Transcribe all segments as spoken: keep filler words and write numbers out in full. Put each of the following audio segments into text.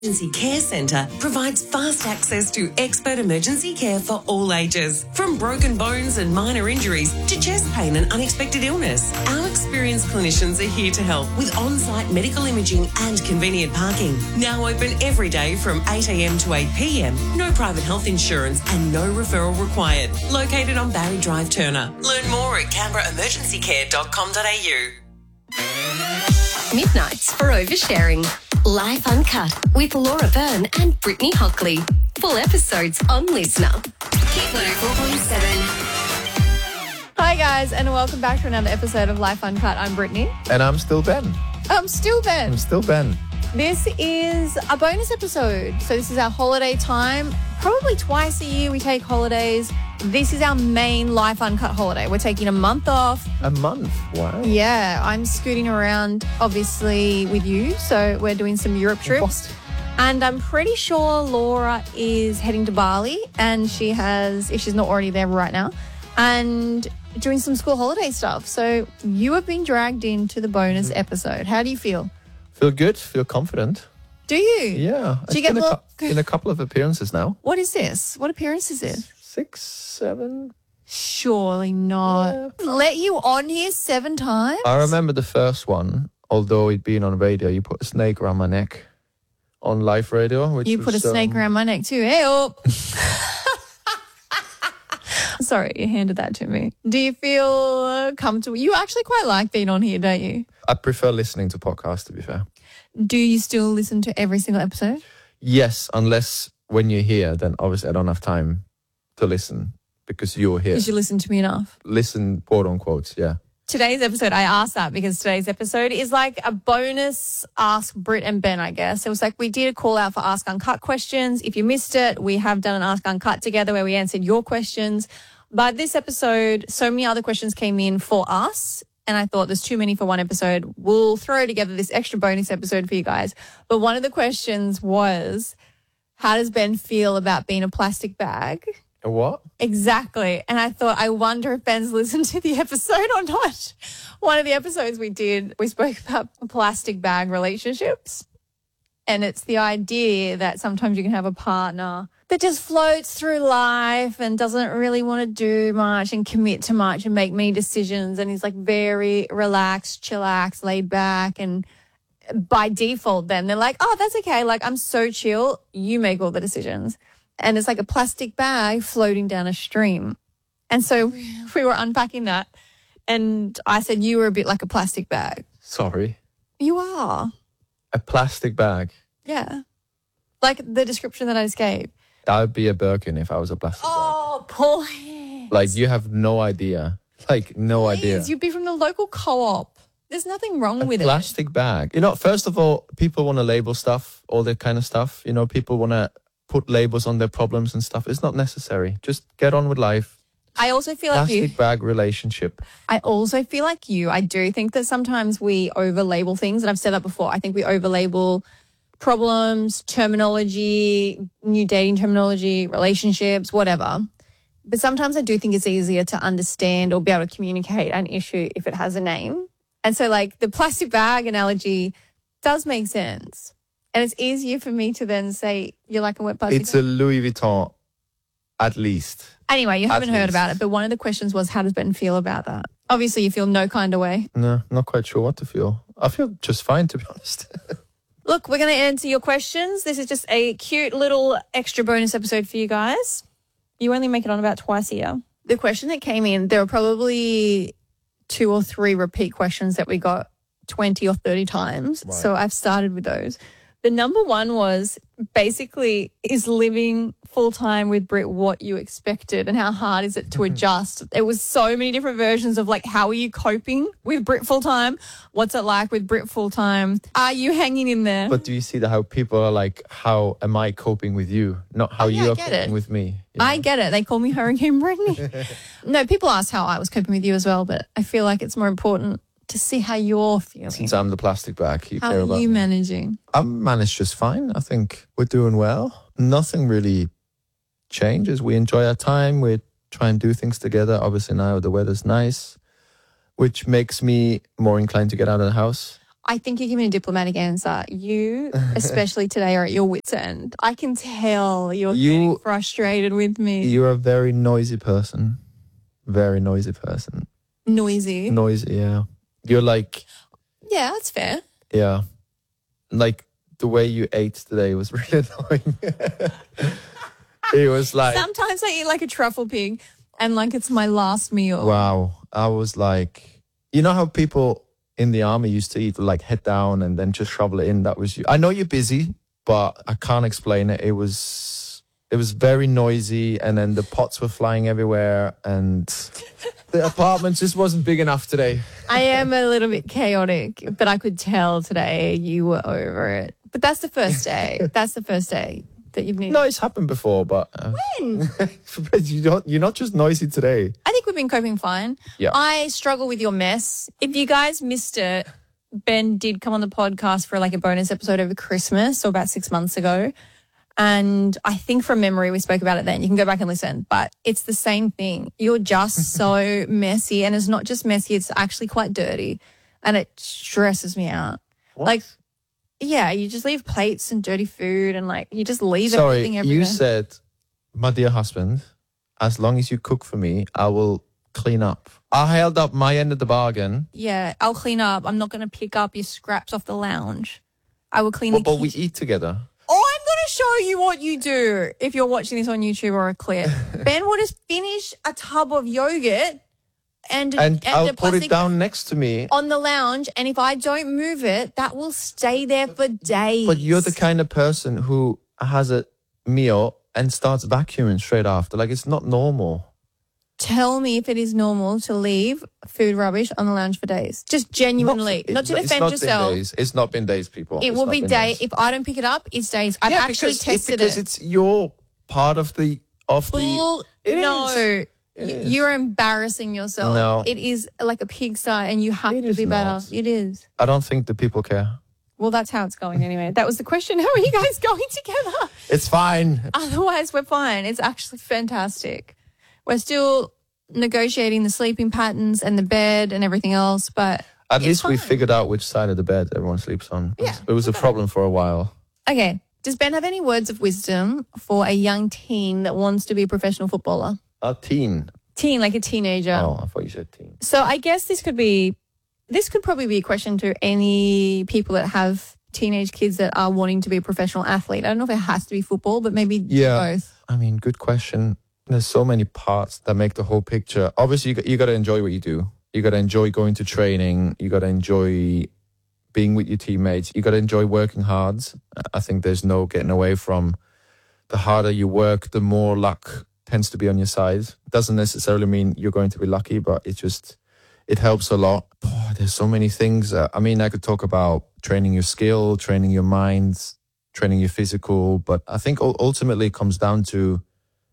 Emergency Care Centre provides fast access to expert emergency care for all ages. From broken bones and minor injuries to chest pain and unexpected illness, our experienced clinicians are here to help with on-site medical imaging and convenient parking. Now open every day from eight a m to eight p m. No private health insurance and no referral required. Located on Barry Drive, Turner. Learn more at canberra emergency care dot com dot a u. Midnights for oversharing. Life Uncut with Laura Byrne and Brittany Hockley. Full episodes on Listener. Hit one oh four point seven. Hi guys, and welcome back to another episode of Life Uncut. I'm Brittany. And I'm still Ben. I'm still Ben. I'm still Ben. This is a bonus episode. So this is our holiday time. Probably twice a year we take holidays. This is our main Life Uncut holiday. We're taking a month off. A month? Wow. Yeah, I'm scooting around, obviously, with you. So we're doing some Europe trips. What? And I'm pretty sure Laura is heading to Bali. And she has, if she's not already there right now, and doing some school holiday stuff. So you have been dragged into the bonus Mm-hmm. episode. How do you feel? Feel good. Feel confident. Do you? Yeah. Do you It's get been a, look? cou- in a couple of appearances now. What is this? What appearance is it? Six, seven. Surely not. Let you on here seven times? I remember the first one, although it being on radio, you put a snake around my neck on live radio. Which You put a was, snake um, around my neck too. Hey, oh. Sorry, you handed that to me. Do you feel uh, comfortable? You actually quite like being on here, don't you? I prefer listening to podcasts, to be fair. Do you still listen to every single episode? Yes, unless when you're here, then obviously I don't have time to listen because you're here. Because you listen to me enough. Listen, quote unquote, yeah. Today's episode, I asked that because today's episode is like a bonus Ask Brit and Ben, I guess. It was like we did a call out for Ask Uncut questions. If you missed it, we have done an Ask Uncut together where we answered your questions. But this episode, so many other questions came in for us. And I thought there's too many for one episode. We'll throw together this extra bonus episode for you guys. But one of the questions was, how does Ben feel about being a plastic bag? A what? Exactly. And I thought, I wonder if Ben's listened to the episode or not. One of the episodes we did, we spoke about plastic bag relationships. And it's the idea that sometimes you can have a partner that just floats through life and doesn't really want to do much and commit to much and make many decisions. And he's like very relaxed, chillax, laid back. And by default, then they're like, oh, that's okay. Like, I'm so chill. You make all the decisions. And it's like a plastic bag floating down a stream. And so we were unpacking that. And I said, you were a bit like a plastic bag. Sorry. You are. A plastic bag. Yeah. Like the description that I just gave. That would be a Birkin if I was a plastic Oh, poor hands. bag. Like, you have no idea. Like, no idea. Please, you'd be from the local co-op. There's nothing wrong A with plastic bag. You know, first of all, people want to label stuff, all that kind of stuff. You know, people want to put labels on their problems and stuff. It's not necessary. Just get on with life. it. I also feel like Plastic you. bag relationship. I also feel like you. I do think that sometimes we over-label things. And I've said that before. I think we over-label problems, terminology, new dating terminology, relationships, whatever. But sometimes I do think it's easier to understand or be able to communicate an issue if it has a name. And so like the plastic bag analogy does make sense. And it's easier for me to then say you're like a wet plastic It's bag. a Louis Vuitton, at least. Anyway, you haven't At heard least. about it. But one of the questions was, how does Ben feel about that? Obviously, you feel no kind of way. No, not quite sure what to feel. I feel just fine, to be honest. Look, we're going to answer your questions. This is just a cute little extra bonus episode for you guys. You only make it on about twice a year. The question that came in, there were probably two or three repeat questions that we got twenty or thirty times. Right. So I've started with those. The number one was basically, is living full-time with Brit what you expected and how hard is it to adjust? There was so many different versions of like, how are you coping with Brit full-time? What's it like with Brit full-time? Are you hanging in there? But do you see that how people are like, how am I coping with you? Not how Oh, yeah, you I are get coping it. with me. you I know? get it. They call me Hurricane Brittany. No, people ask how I was coping with you as well, but I feel like it's more important to see how you're feeling. Since I'm the plastic bag, you How care are about you me. managing? I'm managed just fine. I think we're doing well. Nothing really changes. We enjoy our time. We try and do things together. Obviously now the weather's nice, which makes me more inclined to get out of the house. I think you're giving a diplomatic answer. You, especially today, are at your wit's end. I can tell you're You- getting frustrated with me. You're a very noisy person. Very noisy person. Noisy. Noisy, yeah. You're like, Yeah, that's fair. yeah. Like the way you ate today was really annoying. It was like, Sometimes I eat like a truffle pig and like it's my last meal. wow. I was like, you know how people in the army used to eat like head down and then just shovel it in? That was you. I know you're busy, but I can't explain it. It was, it was very noisy, and then the pots were flying everywhere, and the apartment just wasn't big enough today. I am a little bit chaotic, but I could tell today you were over it. But that's the first day. That's the first day that you've needed. No, it's happened before, but uh, When? but you don't. You're not just noisy today. I think we've been coping fine. Yeah. I struggle with your mess. If you guys missed it, Ben did come on the podcast for like a bonus episode over Christmas, so about six months ago. And I think from memory, we spoke about it then. You can go back and listen, but it's the same thing. You're just so messy, and it's not just messy, it's actually quite dirty, and it stresses me out. What? Like, yeah, you just leave plates and dirty food, and like you just leave Sorry, everything everywhere. you said, my dear husband, as long as you cook for me, I will clean up. I held up my end of the bargain. Yeah, I'll clean up. I'm not going to pick up your scraps off the lounge. I will clean But, the but we kitchen. eat together. Oh, I'm going to show you what you do if you're watching this on YouTube or a clip. Ben will just finish a tub of yogurt and, And I'll the put plastic it down next to me. on the lounge, and if I don't move it, that will stay there for days. But you're the kind of person who has a meal and starts vacuuming straight after. Like, it's not normal. Tell me if it is normal to leave food rubbish on the lounge for days. Just genuinely, not, to it's defend not yourself. Been days. It's not been days, people. It It's will not be been days. If I don't pick it up, it's days. I've yeah, actually because tested it. Because it. it's your part of the of Bull, the. It no. is. Y- is. You're embarrassing yourself. No. It is like a pigsty, and you have It to is be better. not. It is. I don't think the people care. Well, that's how it's going anyway. That was the question. How are you guys going together? It's fine. Otherwise, we're fine. It's actually fantastic. We're still negotiating the sleeping patterns and the bed and everything else, but At it's least we fine. figured out which side of the bed everyone sleeps on. Yeah, It was a problem for a while. Okay. Does Ben have any words of wisdom for a young teen that wants to be a professional footballer? A teen. Teen, like a teenager. Oh, I thought you said teen. So I guess this could be, this could probably be a question to any people that have teenage kids that are wanting to be a professional athlete. I don't know if it has to be football, but maybe Yeah. both. I mean, good question. There's so many parts that make the whole picture. Obviously, you got, you got to enjoy what you do. You got to enjoy going to training. You got to enjoy being with your teammates. You got to enjoy working hard. I think there's no getting away from the harder you work, the more luck tends to be on your side. Doesn't necessarily mean you're going to be lucky, but it just, it helps a lot. Oh, there's so many things. Uh, I mean, I could talk about training your skill, training your mind, training your physical, but I think ul- ultimately it comes down to,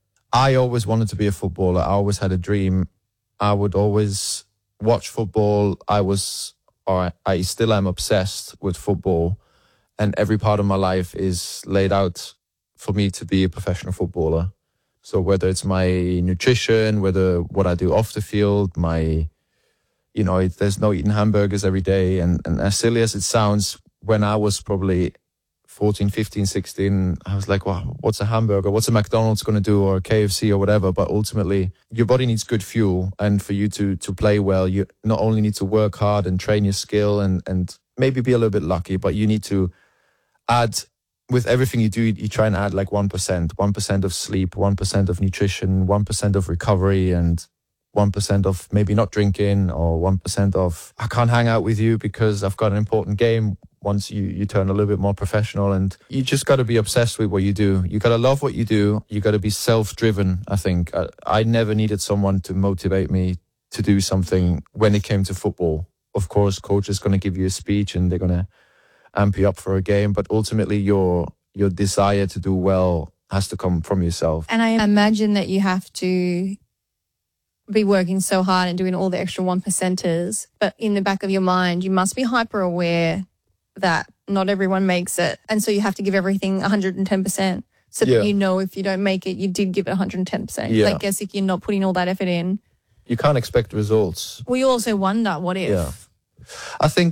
I always wanted to be a footballer. I always had a dream. I would always watch football. I was, or I, I still am obsessed with football, and every part of my life is laid out for me to be a professional footballer. So whether it's my nutrition, whether what I do off the field, my, you know, it, there's no eating hamburgers every day. And, and as silly as it sounds, when I was probably fourteen, fifteen, sixteen, I was like, wow, what's a hamburger? What's a McDonald's going to do, or a K F C or whatever? But ultimately, your body needs good fuel. And for you to to play well, you not only need to work hard and train your skill and, and maybe be a little bit lucky, but you need to add, with everything you do, you, you try and add like one percent, one percent of sleep, one percent of nutrition, one percent of recovery, and one percent of maybe not drinking, or one percent of, I can't hang out with you because I've got an important game. Once you, you turn a little bit more professional, and you just got to be obsessed with what you do. You got to love what you do. You got to be self-driven, I think. I, I never needed someone to motivate me to do something when it came to football. Of course, coach is going to give you a speech and they're going to amp you up for a game, but ultimately your your desire to do well has to come from yourself. And I imagine that you have to be working so hard and doing all the extra one percenters, but in the back of your mind, you must be hyper aware that not everyone makes it. And so you have to give everything one hundred ten percent so Yeah. that you know if you don't make it, you did give it one hundred ten percent. Yeah. I guess if you're not putting all that effort in. You can't expect results. We also wonder, what if? Yeah. I think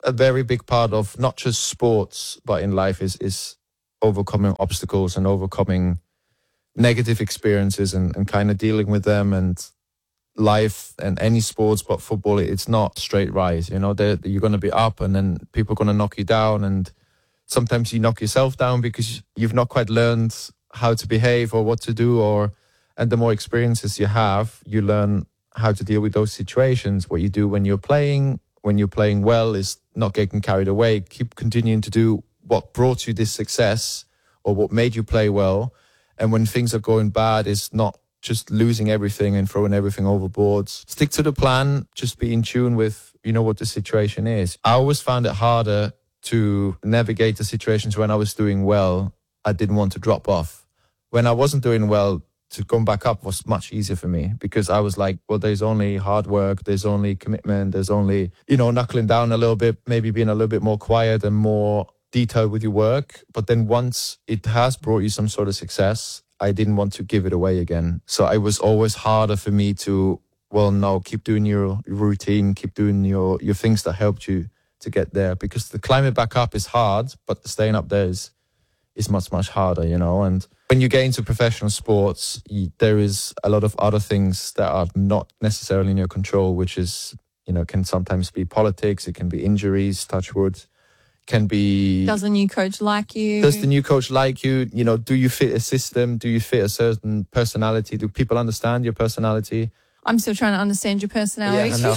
a very big part of not just sports, but in life is is overcoming obstacles and overcoming negative experiences and, and kind of dealing with them. And life and any sports, but football, it's not straight rise. You know, They're, you're going to be up and then people are going to knock you down. And sometimes you knock yourself down because you've not quite learned how to behave or what to do. Or and the more experiences you have, you learn how to deal with those situations. What you do when you're playing, when you're playing well, is not getting carried away. Keep continuing to do what brought you this success or what made you play well. And when things are going bad, is not just losing everything and throwing everything overboard. Stick to the plan. Just be in tune with, you know, what the situation is. I always found it harder to navigate the situations when I was doing well. I didn't want to drop off. When I wasn't doing well, to come back up was much easier for me, because I was like, well, there's only hard work, there's only commitment, there's only, you know, knuckling down a little bit, maybe being a little bit more quiet and more detailed with your work. But then once it has brought you some sort of success, I didn't want to give it away again. So it was always harder for me to, well, no, keep doing your routine, keep doing your, your things that helped you to get there, because the climbing back up is hard, but staying up there is, is much, much harder, you know. And when you get into professional sports, you, there is a lot of other things that are not necessarily in your control, which is, you know, can sometimes be politics, it can be injuries, touch wood, can be... Does the new coach like you? Does the new coach like you? You know, do you fit a system? Do you fit a certain personality? Do people understand your personality? I'm still trying to understand your personality. Yeah, I know.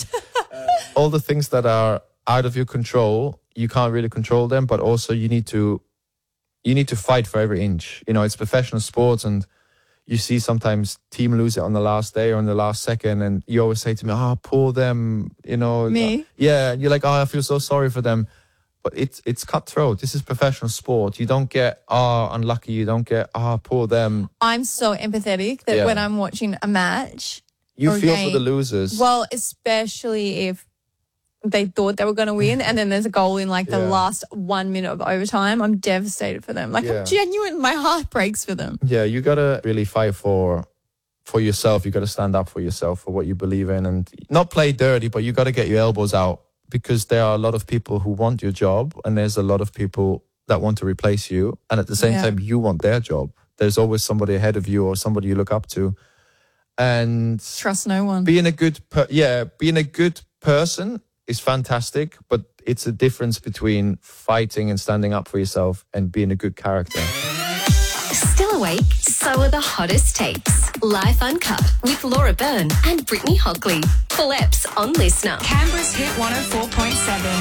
All the things that are out of your control, you can't really control them, but also you need to you need to fight for every inch. You know, it's professional sports, and you see sometimes team lose it on the last day or on the last second, and you always say to me, oh, poor them, you know. Me? Yeah, you're like, oh, I feel so sorry for them. But it's it's cutthroat. This is professional sport. You don't get, oh, unlucky. You don't get, oh, poor them. I'm so empathetic that Yeah. when I'm watching a match... You or a feel game- for the losers. Well, especially if they thought they were going to win and then there's a goal in like the Yeah. last one minute of overtime. I'm devastated for them. Like, Yeah. I'm genuine. My heart breaks for them. Yeah, you gotta really fight for for yourself. You gotta stand up for yourself, for what you believe in, and not play dirty, but you gotta get your elbows out, because there are a lot of people who want your job, and there's a lot of people that want to replace you, and at the same Yeah. time you want their job. There's always somebody ahead of you or somebody you look up to, and Trust no one. being a good per- yeah, being a good person is fantastic, but it's a difference between fighting and standing up for yourself and being a good character. Still awake? So are the hottest takes. Life Uncut with Laura Byrne and Brittany Hockley. Full eps on Listener. Canberra's Hit one oh four point seven.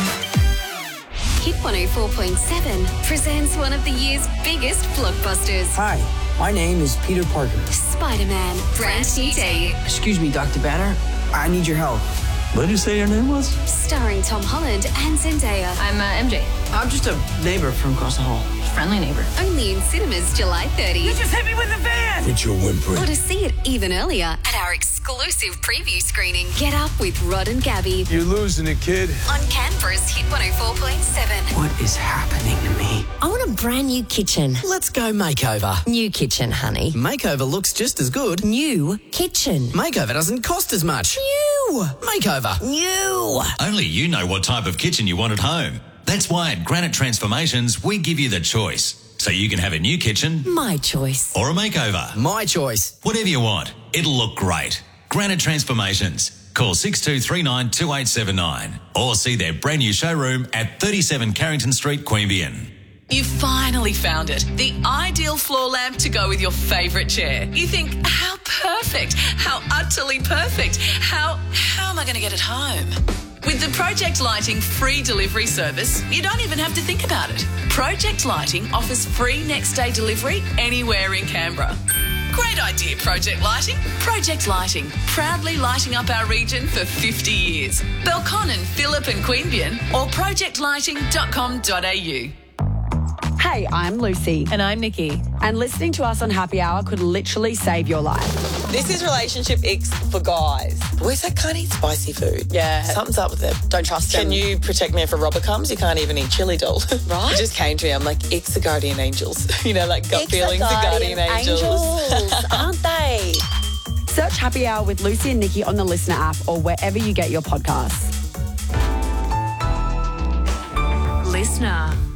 Hit one oh four point seven presents one of the year's biggest blockbusters. Hi, my name is Peter Parker. Spider-Man, brand new day. Excuse me, Doctor Banner. I need your help. What did you say your name was? Starring Tom Holland and Zendaya. I'm uh, M J. I'm just a neighbor from across the hall. Friendly neighbor. Only in cinemas July thirtieth. Just hit me with the van! It's your whimpering. Or to see it even earlier at our exclusive preview screening. Get Up with Rod and Gabby You're losing it, kid. on Canberra's Hit one oh four point seven. What is happening to me? I want a brand new kitchen. Let's go makeover. New kitchen, honey. Makeover looks just as good. New kitchen. Makeover doesn't cost as much. New. Makeover. New. Only you know what type of kitchen you want at home. That's why at Granite Transformations, we give you the choice. So you can have a new kitchen My choice. or a makeover. My choice. Whatever you want, it'll look great. Granite Transformations. Call six two three nine two eight seven nine or see their brand new showroom at thirty-seven Carrington Street, Queanbeyan. You finally found it. The ideal floor lamp to go with your favourite chair. You think, how perfect, how utterly perfect, how, how am I going to get it home? With the Project Lighting free delivery service, you don't even have to think about it. Project Lighting offers free next day delivery anywhere in Canberra. Great idea, Project Lighting. Project Lighting, proudly lighting up our region for fifty years. Belconnen, Phillip and Queanbeyan or project lighting dot com dot a u. Hey, I'm Lucy. And I'm Nikki. And listening to us on Happy Hour could literally save your life. This is Relationship X for guys. Boys that can't eat spicy food. Yeah. Something's up with them. Don't trust Can them. you protect me if a robber comes? You can't even eat chili doll. Right. It just came to me. I'm like, X are guardian angels. You know, like gut X are feelings are guardian angels. aren't they? Search Happy Hour with Lucy and Nikki on the Listener app or wherever you get your podcasts. listener.